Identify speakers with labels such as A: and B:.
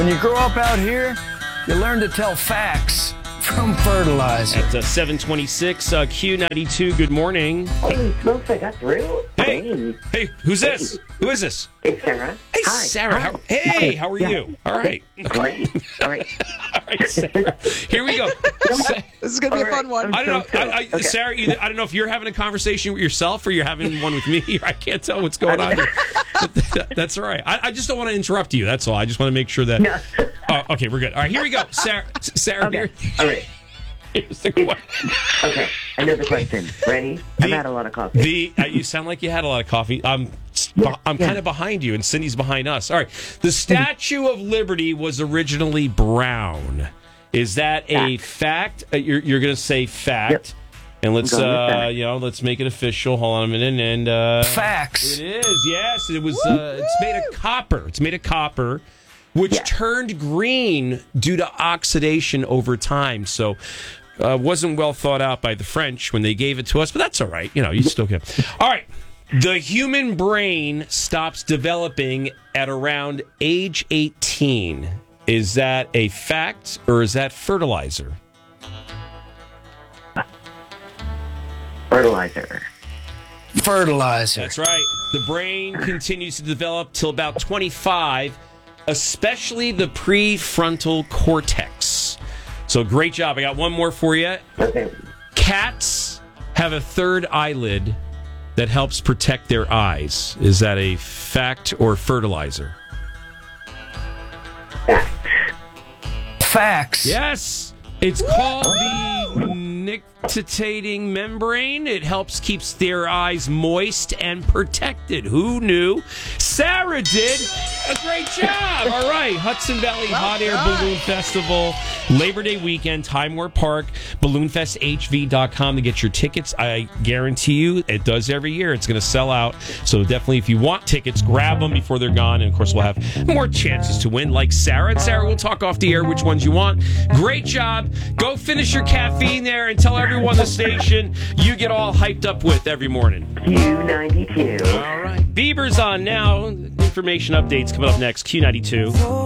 A: When you grow up out here, you learn to tell facts from fertilizer.
B: At 7:26, Q92, good morning.
C: Holy smokes, I got through.
B: Hey, who's this? Who is this?
C: It's Sarah.
B: Hey,
C: Hi.
B: Sarah.
C: Hi.
B: How are you? All right.
C: Great. All right.
B: All right, Sarah. Here we go.
D: This is going to be a fun one.
B: I don't know. Sarah, I don't know if you're having a conversation with yourself or you're having one with me. I can't tell what's going on here. But that's all right. I just don't want to interrupt you. That's all. I just want to make sure that...
C: No.
B: Oh, okay, we're good. All right, here we go. Sarah,
C: Okay. All right.
B: here's the question.
C: Okay. I know the question. Ready? I've had a lot of coffee.
B: You sound like you had a lot of coffee. I'm kind of behind you, and Cindy's behind us. All right. The Statue of Liberty was originally brown. Is that a fact? You're going to say fact.
C: Yep.
B: And let's make it official. Hold on a minute. And
A: Facts.
B: it is. Yes, it was. It's made of copper. It's made of copper, which turned green due to oxidation over time. So. Wasn't well thought out by the French when they gave it to us, but that's all right. You still can. All right. The human brain stops developing at around age 18. Is that a fact or is that fertilizer?
C: Fertilizer.
A: Fertilizer.
B: That's right. The brain continues to develop till about 25, especially the prefrontal cortex. So great job. I got one more for you.
C: Okay.
B: Cats have a third eyelid that helps protect their eyes. Is that a fact or fertilizer?
A: Facts.
B: Yes. It's called the nictitating membrane. It helps keeps their eyes moist and protected. Who knew? Sarah did a great job. All right. Hudson Valley Hot Air Balloon Festival, Labor Day weekend, Time Warner Park, balloonfesthv.com to get your tickets. I guarantee you it does every year. It's going to sell out. So definitely if you want tickets, grab them before they're gone. And of course, we'll have more chances to win like Sarah. And Sarah, we'll talk off the air which ones you want. Great job. Go finish your caffeine there and tell everyone the station you get all hyped up with every morning.
C: Q92.
B: All right. Bieber's on now. Information updates coming up next. Q92.